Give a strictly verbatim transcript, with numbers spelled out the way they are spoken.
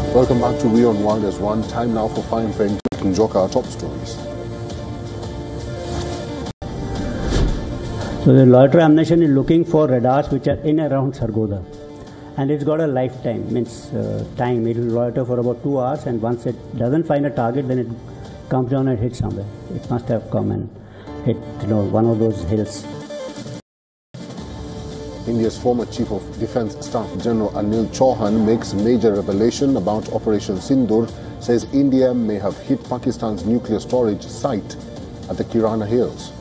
Welcome back to WION World as One. Time now for Fine Friend Njoka, our top stories. So the loiter ammunition is looking for radars which are in and around Sargodha, and it's got a lifetime, means uh, time. It will loiter for about two hours, and once it doesn't find a target, then it comes down and hits somewhere. It must have come and hit, you know, one of those hills. India's former Chief of Defence Staff General Anil Chauhan makes major revelation about Operation Sindoor, says India may have hit Pakistan's nuclear storage site at the Kirana Hills.